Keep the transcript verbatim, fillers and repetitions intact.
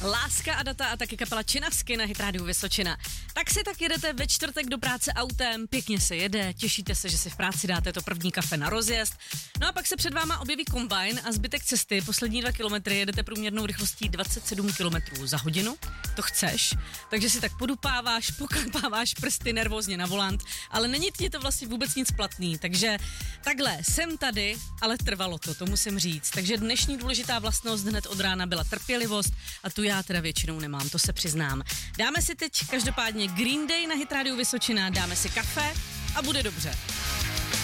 Láska a data a taky kapela Činavsky na Hit Radio Vysočina. Tak si tak jedete ve čtvrtek do práce autem, pěkně se jede, těšíte se, že si v práci dáte to první kafe na rozjezd. No a pak se před váma objeví kombajn a zbytek cesty, poslední dva kilometry jedete průměrnou rychlostí dvacet sedm kilometrů za hodinu. To chceš, takže si tak podupáváš, pokapáváš prsty nervózně na volant, ale není ti to vlastně vůbec nic platný, takže takhle, jsem tady, ale trvalo to, to musím říct. Takže dnešní důležitá vlastnost hned od rána byla trpělivost a tu já teda většinou nemám, to se přiznám. Dáme si teď každopádně Green Day na Hit Radio Vysočina, dáme si kafe a bude dobře.